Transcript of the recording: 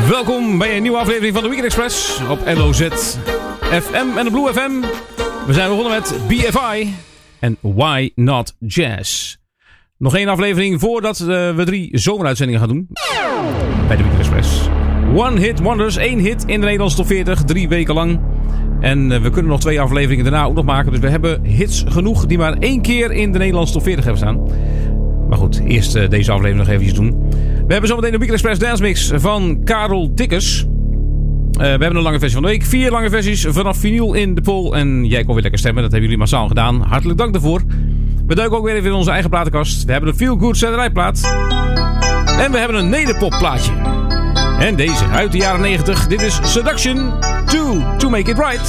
Welkom bij een nieuwe aflevering van de Weekend Express op LOZ FM en de Blue FM. We zijn begonnen met BFI en Why Not Jazz. Nog één aflevering voordat we 3 zomeruitzendingen gaan doen bij de Weekend Express. One Hit Wonders, 1 hit in de Nederlandse top 40, 3 weken lang. En we kunnen nog 2 afleveringen daarna ook nog maken. Dus we hebben hits genoeg die maar 1 keer in de Nederlandse top 40 hebben staan. Maar goed, eerst deze aflevering nog eventjes doen. We hebben zometeen de Weekend Express Dance Mix van Karel Dikkers. We hebben een lange versie van de week. 4 lange versies vanaf vinyl in de poll. En jij kon weer lekker stemmen. Dat hebben jullie massaal gedaan. Hartelijk dank daarvoor. We duiken ook weer even in onze eigen platenkast. We hebben een Feel Good Zetterijplaat. En we hebben een nederpop plaatje. En deze uit de jaren 90. Dit is Seduction 2 To Make It Right.